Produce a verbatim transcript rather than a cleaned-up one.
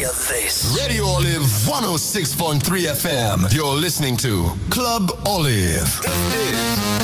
Hear this. Radio Olive one oh six point three F M. You're listening to Club Olive. This is